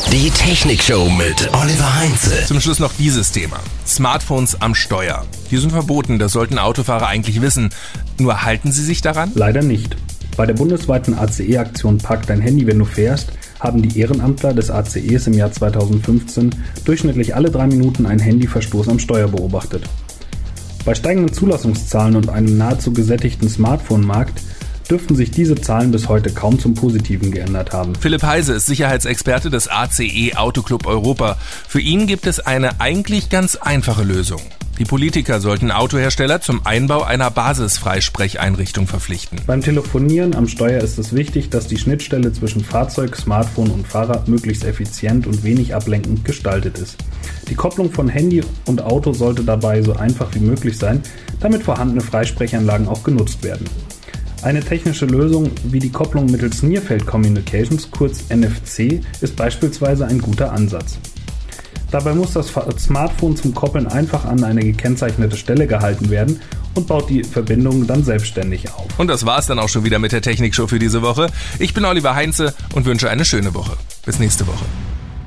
Die Technikshow mit Oliver Heinze. Zum Schluss noch dieses Thema. Smartphones am Steuer. Die sind verboten, das sollten Autofahrer eigentlich wissen. Nur halten sie sich daran? Leider nicht. Bei der bundesweiten ACE-Aktion Park dein Handy, wenn du fährst, haben die Ehrenamtler des ACEs im Jahr 2015 durchschnittlich alle 3 Minuten einen Handyverstoß am Steuer beobachtet. Bei steigenden Zulassungszahlen und einem nahezu gesättigten Smartphone-Markt dürften sich diese Zahlen bis heute kaum zum Positiven geändert haben. Philipp Heise ist Sicherheitsexperte des ACE Autoclub Europa. Für ihn gibt es eine eigentlich ganz einfache Lösung. Die Politiker sollten Autohersteller zum Einbau einer Basisfreisprecheinrichtung verpflichten. Beim Telefonieren am Steuer ist es wichtig, dass die Schnittstelle zwischen Fahrzeug, Smartphone und Fahrer möglichst effizient und wenig ablenkend gestaltet ist. Die Kopplung von Handy und Auto sollte dabei so einfach wie möglich sein, damit vorhandene Freisprechanlagen auch genutzt werden. Eine technische Lösung wie die Kopplung mittels Near Field Communications, kurz NFC, ist beispielsweise ein guter Ansatz. Dabei muss das Smartphone zum Koppeln einfach an eine gekennzeichnete Stelle gehalten werden und baut die Verbindung dann selbstständig auf. Und das war's dann auch schon wieder mit der Technikshow für diese Woche. Ich bin Oliver Heinze und wünsche eine schöne Woche. Bis nächste Woche.